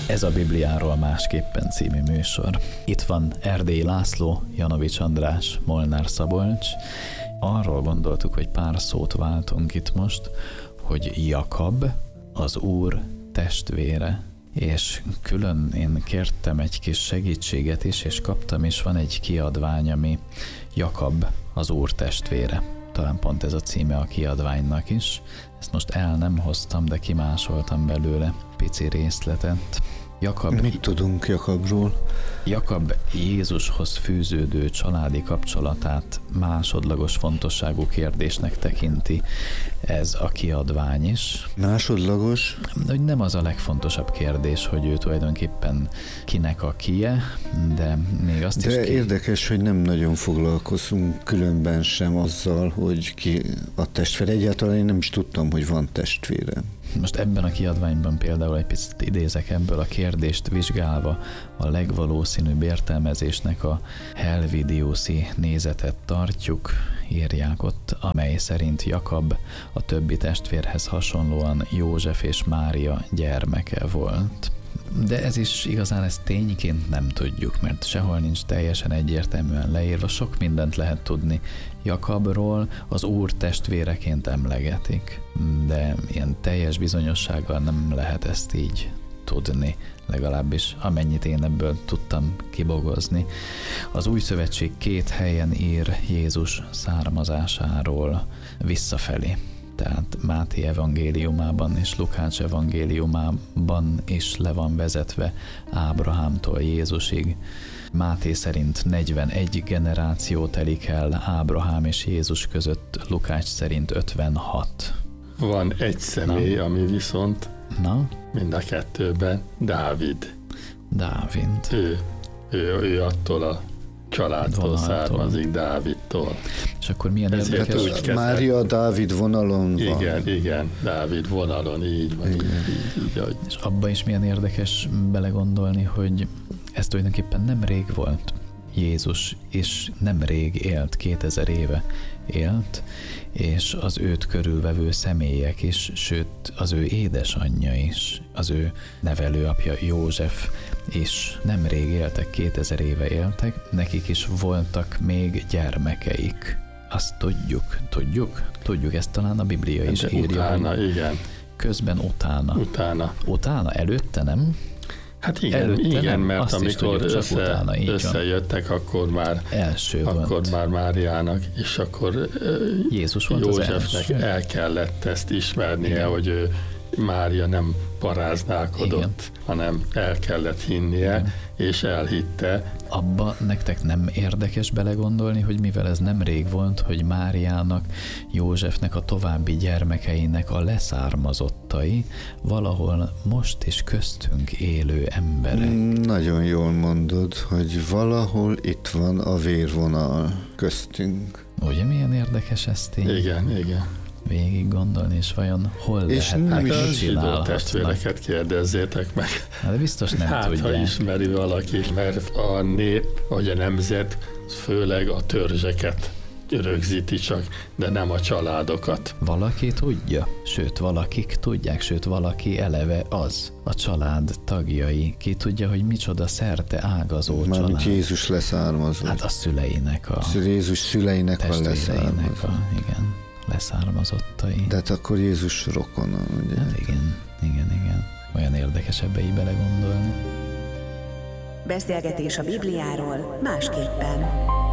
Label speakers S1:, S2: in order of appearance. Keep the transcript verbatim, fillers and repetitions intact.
S1: Ez a Bibliáról másképpen című műsor. Itt van Erdélyi László, Janovics András, Molnár Szabolcs. Arról gondoltuk, hogy pár szót váltunk itt most, hogy Jakab az Úr testvére. És külön én kértem egy kis segítséget is, és kaptam is, van egy kiadvány, ami Jakab az Úr testvére. Talán pont ez a címe a kiadványnak is. Ezt most el nem hoztam, de kimásoltam belőle pici részletet. Jakab,
S2: Mit tudunk Jakabról?
S1: Jakab Jézushoz fűződő családi kapcsolatát másodlagos fontosságú kérdésnek tekinti ez a kiadvány is.
S2: Másodlagos?
S1: Hogy nem az a legfontosabb kérdés, hogy ő tulajdonképpen kinek a kie, de még azt
S2: de
S1: is...
S2: De
S1: ki...
S2: érdekes, hogy nem nagyon foglalkozunk különben sem azzal, hogy ki a testvére. Egyáltalán én nem is tudtam, hogy van testvére.
S1: Most ebben a kiadványban például egy picit idézek ebből a kérdést vizsgálva a legvalószínűbb értelmezésnek a Helvidiuszi nézetet tartjuk, írják ott, amely szerint Jakab a többi testvérhez hasonlóan József és Mária gyermeke volt. De ez is igazán ezt tényként nem tudjuk, mert sehol nincs teljesen egyértelműen leírva, sok mindent lehet tudni. Jakabról az Úr testvéreként emlegetik, de ilyen teljes bizonyossággal nem lehet ezt így tudni, legalábbis amennyit én ebből tudtam kibogozni. Az Új Szövetség két helyen ír Jézus származásáról visszafelé. Tehát Máté evangéliumában és Lukács evangéliumában is le van vezetve Ábrahámtól Jézusig. Máté szerint negyvenegy generáció telik el Ábrahám és Jézus között, Lukács szerint ötvenhat.
S3: Van egy személy, Na. ami viszont
S1: Na?
S3: mind a kettőben Dávid.
S1: Dávid.
S3: Ő, ő, ő attól a családtól vonaltól származik, Dávidtól.
S1: És akkor milyen
S3: Ezért
S1: érdekes?
S2: Mária Dávid vonalon van.
S3: Igen, igen, Dávid vonalon, így van. Így, így, így,
S1: és abban is milyen érdekes belegondolni, hogy ez tulajdonképpen nem rég volt. Jézus is nem rég élt, kétezer éve élt, és az őt körülvevő személyek is, sőt az ő édesanyja is, az ő nevelőapja József is nem rég éltek, kétezer éve éltek, nekik is voltak még gyermekeik. Azt tudjuk, tudjuk, tudjuk, ezt talán a Biblia is
S3: de
S1: írja.
S3: Utána, igen.
S1: Közben utána.
S3: Utána.
S1: Utána, előtte nem?
S3: Hát igen,
S1: Előtte
S3: igen,
S1: nem,
S3: mert amikor
S1: tudjuk,
S3: össze,
S1: utána,
S3: összejöttek, akkor már
S1: első
S3: akkor
S1: volt.
S3: már Máriának, és akkor
S1: Jézus volt
S3: Józsefnek el kellett ezt ismernie, igen. hogy ő Mária nem paráználkodott, igen. hanem el kellett hinnie, igen. és elhitte.
S1: Abba nektek nem érdekes belegondolni, hogy mivel ez nem rég volt, hogy Máriának, Józsefnek, a további gyermekeinek a leszármazottai valahol most is köztünk élő emberek.
S2: Nagyon jól mondod, hogy valahol itt van a vérvonal köztünk.
S1: Ugye milyen érdekes ezt így?
S3: Igen, igen.
S1: Végig gondolni, és vajon hol
S2: és
S1: lehet,
S3: hát
S1: mit
S3: a
S1: csinálhatnak?
S3: testvéreket kérdezzétek meg.
S1: Hát de biztos nem
S3: hát,
S1: tudják.
S3: ha ismeri valaki, mert a nép, vagy a nemzet, főleg a törzseket rögzíti csak, de nem a családokat.
S1: Valaki tudja, sőt valakik tudják, sőt valaki eleve az, a család tagjai. Ki tudja, hogy micsoda szerte ágazó
S2: Mármint
S1: család.
S2: Jézus leszármazott.
S1: Hát a szüleinek a...
S2: Jézus szüleinek a leszármazott.
S1: A, igen, leszármazottai.
S2: De hát akkor Jézus rokona, ugye?
S1: Hát igen, igen, igen. Olyan érdekes ebbe így belegondolni.
S4: Beszélgetés a Bibliáról másképpen.